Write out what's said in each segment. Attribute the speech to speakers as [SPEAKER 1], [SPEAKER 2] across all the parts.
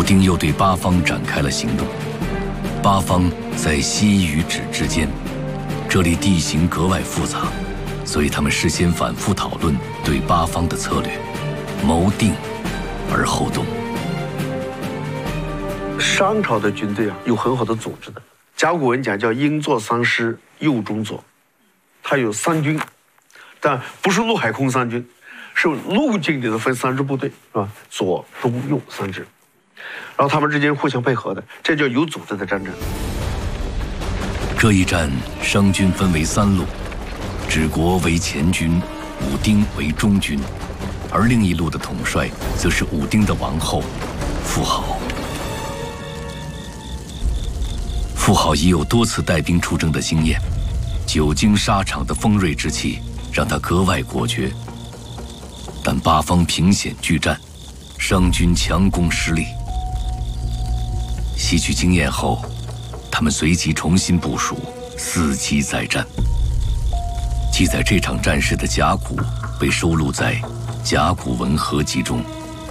[SPEAKER 1] 丁又对八方展开了行动。八方在西与渚之间，这里地形格外复杂，所以他们事先反复讨论对八方的策略，谋定而后动。
[SPEAKER 2] 商朝的军队有很好的组织的，甲骨文讲叫鹰作三师，右中左，它有三军，但不是陆海空三军，是陆军里的分三支部队，是吧？左中右三支，然后他们之间互相配合的，这叫有组织的战争。
[SPEAKER 1] 这一战，商军分为3路，虢国为前军，武丁为中军，而另一路的统帅则是武丁的王后妇好。妇好已有多次带兵出征的经验，久经沙场的锋锐之气让他格外果决。但八方凭险拒战，商军强攻失利。吸取经验后，他们随即重新部署，伺机再战。记载这场战事的甲骨被收录在《甲骨文合集》中。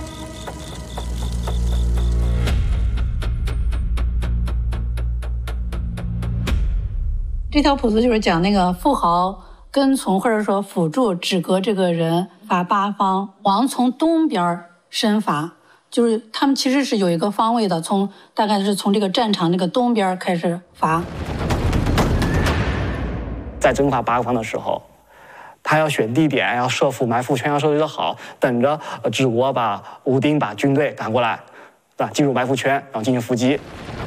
[SPEAKER 3] 这条谱子就是讲那个妇好跟从或者说辅助虢国这个人伐八方，王从东边申伐，就是他们其实是有一个方位的，大概是从这个战场这个东边开始伐。
[SPEAKER 4] 在征伐八方的时候，他要选地点，要设伏埋伏圈，要设计得好，等着虢国武丁把军队赶过来，对吧？进入埋伏圈，然后进行伏击。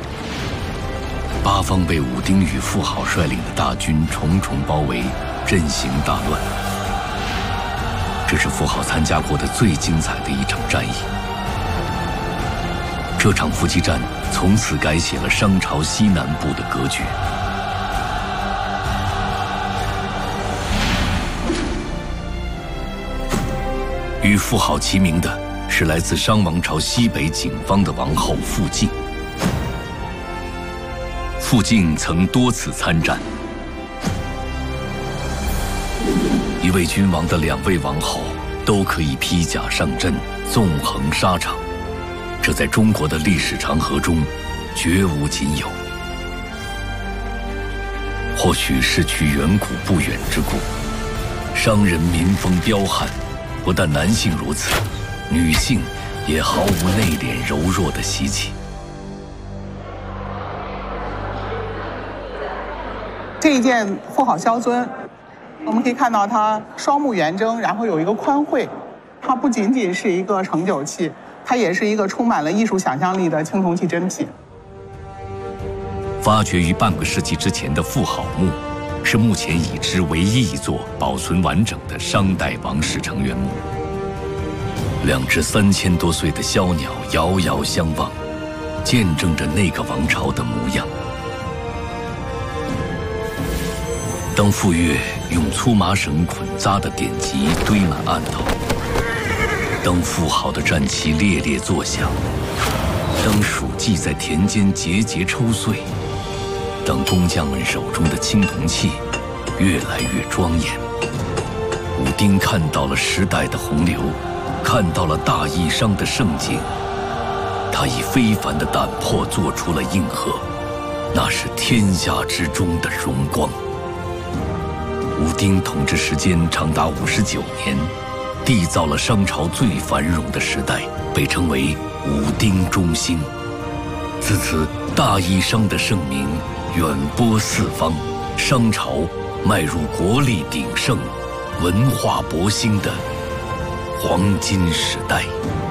[SPEAKER 1] 八方被武丁与妇好率领的大军重重包围，阵型大乱。这是妇好参加过的最精彩的一场战役。这场伏击战从此改写了商朝西南部的格局。与妇好齐名的是来自商王朝西北景方的王后傅敬。傅敬曾多次参战，一位君王的2位王后都可以披甲上阵，纵横沙场，这在中国的历史长河中绝无仅有。或许是取远古不远之故，商人民风彪悍，不但男性如此，女性也毫无内敛柔弱的习气。
[SPEAKER 5] 这一件妇好萧尊，我们可以看到它双目圆睁，然后有一个宽喙，它不仅仅是一个盛酒器，它也是一个充满了艺术想象力的青铜器珍品。
[SPEAKER 1] 发掘于半个世纪之前的妇好墓，是目前已知唯一一座保存完整的商代王室成员墓。2只3000多岁的枭鸟遥遥相望，见证着那个王朝的模样。当傅说用粗麻绳捆扎的典籍堆满案头，当妇好的战旗猎猎作响，当黍稷在田间节节抽穗，当工匠们手中的青铜器越来越庄严，武丁看到了时代的洪流，看到了大义商的盛景，他以非凡的胆魄做出了应和，那是天下之中的荣光。武丁统治时间长达59年，缔造了商朝最繁荣的时代，被称为武丁中兴。自此，大义商的盛名远播四方，商朝迈入国力鼎盛、文化勃兴的黄金时代。